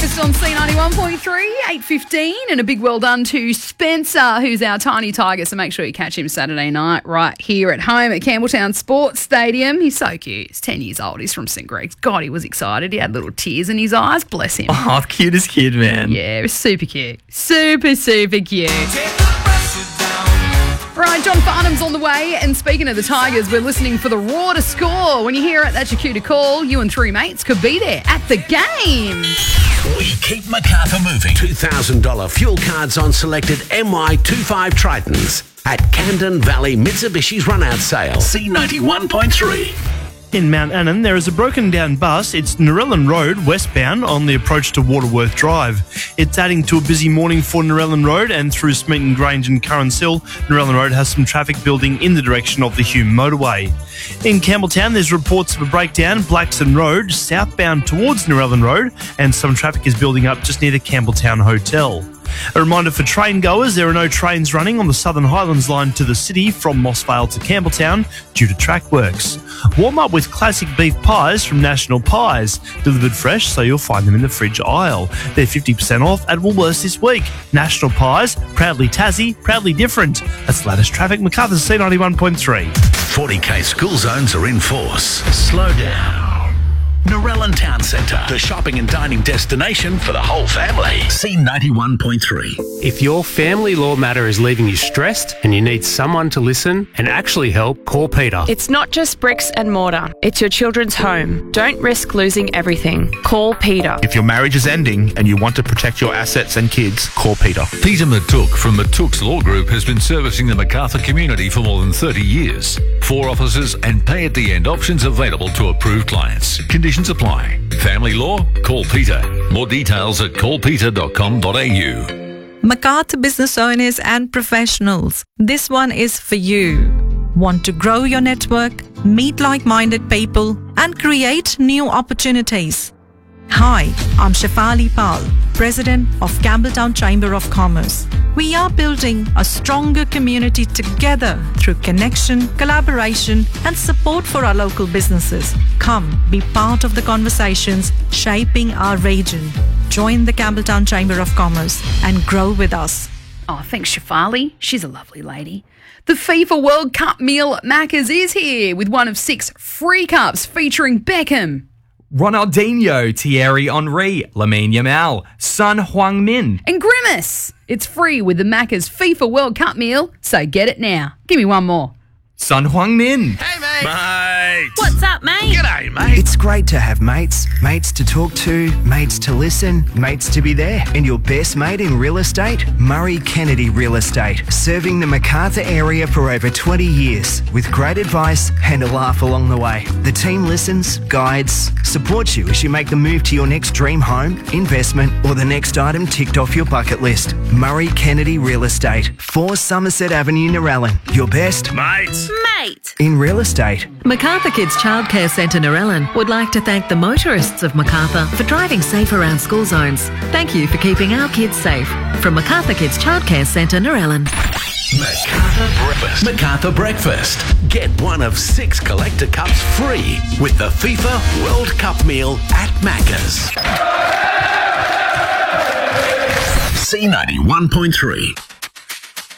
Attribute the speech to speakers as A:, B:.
A: Breakfast on C91.3, 8:15, and a big well done to Spencer, who's our tiny tiger, so make sure you catch him Saturday night right here at home at Campbelltown Sports Stadium. He's so cute. He's 10 years old. He's from St Greg's. God, he was excited. He had little tears in his eyes. Bless him.
B: Oh, the cutest kid, man.
A: Yeah, it was super cute. Super, super cute. Right, John Farnham's on the way, and speaking of the Tigers, we're listening for the Raw to score. When you hear it, that's your cue to call. You and three mates could be there at the game.
C: We keep Macarthur moving. $2,000 fuel cards on selected MY25 Tritons at Camden Valley Mitsubishi's run-out sale. C91.3.
D: In Mount Annan, there is a broken down bus. It's Narellan Road, westbound, on the approach to Waterworth Drive. It's adding to a busy morning for Narellan Road, and through Smeaton Grange and Curran's Hill, Narellan Road has some traffic building in the direction of the Hume motorway. In Campbelltown, there's reports of a breakdown, Blackson Road, southbound towards Narellan Road, and some traffic is building up just near the Campbelltown Hotel. A reminder for train goers, there are no trains running on the Southern Highlands line to the city from Mossvale to Campbelltown due to track works. Warm up with classic beef pies from National Pies, delivered fresh so you'll find them in the fridge aisle. They're 50% off at Woolworths this week. National Pies, proudly Tassie, proudly different. That's latest traffic, Macarthur C91.3.
C: 40k school zones are in force. Slow down. Narellan Town Centre, the shopping and dining destination for the whole family. C91.3.
E: If your family law matter is leaving you stressed and you need someone to listen and actually help, call Peter.
F: It's not just bricks and mortar. It's your children's home. Don't risk losing everything. Call Peter.
G: If your marriage is ending and you want to protect your assets and kids, call Peter.
H: Peter Matuk from Matuk's Law Group has been servicing the Macarthur community for more than 30 years. 4 offices and pay-at-the-end options available to approved clients. Conditions apply. Family law? Call Peter. More details at callpeter.com.au.
I: Macarthur business owners and professionals, this one is for you. Want to grow your network, meet like-minded people, and create new opportunities? Hi, I'm Shefali Pal, President of Campbelltown Chamber of Commerce. We are building a stronger community together through connection, collaboration, and support for our local businesses. Come, be part of the conversations shaping our region. Join the Campbelltown Chamber of Commerce and grow with us.
A: Oh, thanks, Shefali. She's a lovely lady. The FIFA World Cup meal at Macca's is here with one of 6 free cups featuring Beckham,
B: Ronaldinho, Thierry Henry, Lamine Yamal, Son Heung-min.
A: and Grimace. It's free with the Macca's FIFA World Cup meal, so get it now. Give me one more.
B: Son Heung-min.
C: Hey, mate.
F: What's up, mate?
C: G'day, mate.
J: It's great to have mates. Mates to talk to, mates to listen, mates to be there. And your best mate in real estate? Murray Kennedy Real Estate. Serving the Macarthur area for over 20 years with great advice and a laugh along the way. The team listens, guides, supports you as you make the move to your next dream home, investment, or the next item ticked off your bucket list. Murray Kennedy Real Estate. 4 Somerset Avenue, Narellan. Your best
C: Mates.
F: Mate.
J: in real estate.
K: Macarthur Kids Childcare Centre Narellan would like to thank the motorists of Macarthur for driving safe around school zones. Thank you for keeping our kids safe. From Macarthur Kids Childcare Centre Narellan.
C: Macarthur Breakfast. Macarthur Breakfast. Get one of 6 collector cups free with the FIFA World Cup meal at Macca's. C91.3.